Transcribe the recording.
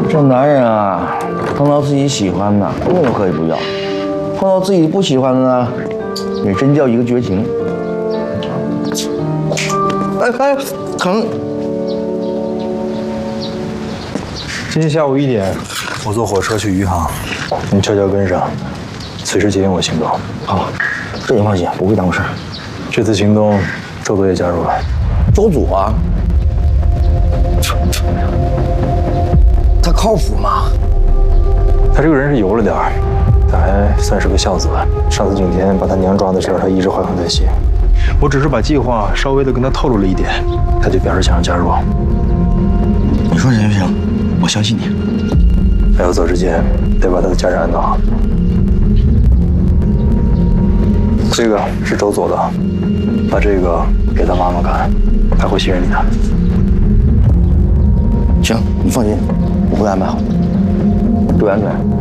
这男人啊，碰到自己喜欢的，任何可以不要；碰到自己不喜欢的呢，也真叫一个绝情。哎，疼！ 今天下午1点，我坐火车去余杭，你悄悄跟上，随时接应我行动。 好，这你放心，不会耽误事儿。 这次行动，周组也加入了。 周组啊？他靠谱吗？ 他这个人是油了点儿，但还算是个孝子。上次景天把他娘抓的事儿，他一直怀恨在心。我只是把计划稍微的跟他透露了一点，他就表示想要加入。 你说行不行？我相信你。 在我走之前，得把他的家人安顿好。这个是周佐的，把这个给他妈妈看，他会信任你的。 行，你放心，我会安排好的，注意安全。